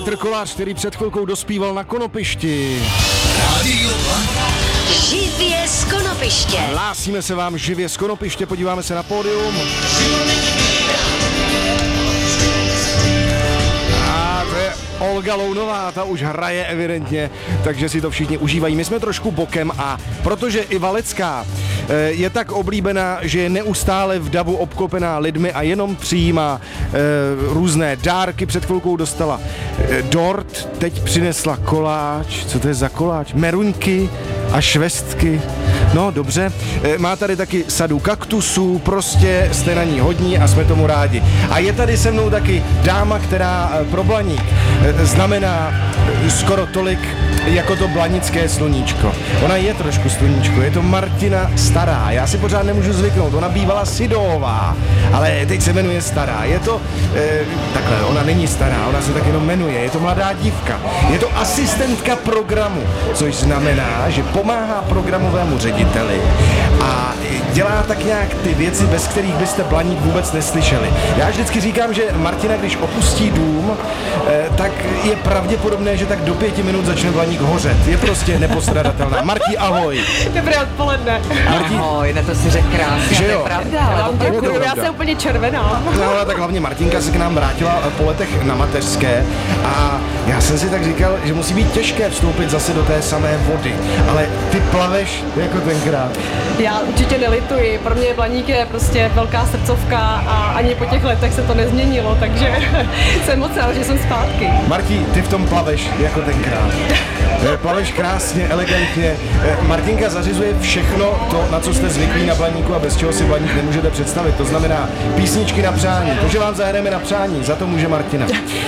Petr Kolář, který před chvilkou dospíval na Konopišti. Živě z Konopiště. Hlásíme se vám živě z Konopiště, podíváme se na pódium. A to je Olga Lounová, ta už hraje evidentně, takže si to všichni užívají. My jsme trošku bokem a protože i Valecká je tak oblíbená, že je neustále v davu obklopená lidmi a jenom přijímá různé dárky. Před chvilkou dostala dort, teď přinesla koláč. Co to je za koláč? Meruňky a švestky. No dobře, má tady taky sadu kaktusů, prostě jste na ní hodní a jsme tomu rádi. A je tady se mnou taky dáma, která pro Blaník znamená skoro tolik jako to blanické sluníčko. Ona je trošku sluníčko, je to Martina Stará. Já si pořád nemůžu zvyknout, ona bývala Sidová, ale teď se jmenuje Stará. Je to, takhle, ona není stará, ona se tak jenom jmenuje, je to mladá dívka. Je to asistentka programu, což znamená, že pomáhá programovému řediteli a dělá tak nějak ty věci, bez kterých byste Blaník vůbec neslyšeli. Já vždycky říkám, že Martina, když opustí dům, tak je pravděpodobné, že tak do 5 minut začne Blaník hořet. Je prostě nepostradatelná. Martí, ahoj. Dobré odpoledne. Martí, Ahoj, na to si řekl krásně, že to je jo? pravda. Já Ale vám opravdu. děkuju, já jsem úplně červená. no, ale tak hlavně Martinka se k nám vrátila po letech na mateřské a já jsem si tak říkal, že musí být těžké vstoupit zase do té samé vody, ale ty plaveš jako tenkrát. Já určitě nelituji, pro mě Blaník je prostě velká srdcovka a ani po těch letech se to nezměnilo, takže jsem moc rád, že jsem zpátky. Martí, ty v tom plaveš jako tenkrát. Plaveš krásně, elegantně. Martinka zařizuje všechno to, na co jste zvyklí na Blaníku a bez čeho si Blaník nemůžete představit. To znamená písničky na přání. To, že vám zahrajeme na přání, za to může Martina.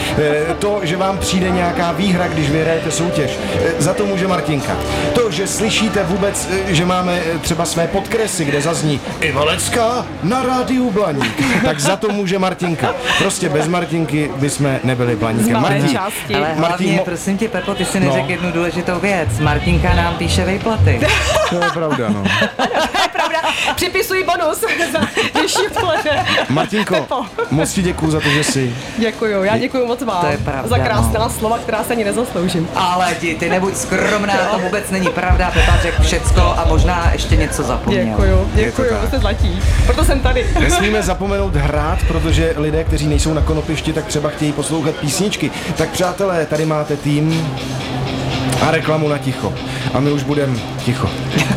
To, že vám přijde nějaká výhra, když vyhrajete soutěž, za to může Martinka. To, že slyšíte vůbec, že máme třeba své podkresy, kde zazní i Valecká na rádiu Blaník, tak za to může Martinka. Prostě bez Martinky bychom nebyli Blaníkem. Z malé Martí, části. Ale hlavně, Martin, prosím tě, Pepo, ty si neřekl No. jednu důležitou věc. Martinka nám píše vejplaty. to je pravda, no. To je pravda, připisuji bonus za dnešní odpoledne. Martinko, Pepo. moc ti děkuju za to, že jsi. Děkuju, já děkuju moc vám To je pravda, za krásná no. slova, která se ani nezasloužím. Ale ty nebuď skromná, to vůbec není pravda. Pepa řekl všecko a možná ještě něco zapomněl. Děkuju, tak. jste zlatí. Proto jsem tady. Nesmíme zapomenout hrát, protože lidé, kteří nejsou na Konopišti, tak třeba chtějí poslouchat písničky. Tak přátelé, tady máte tým a reklamu na ticho. A my už budeme ticho.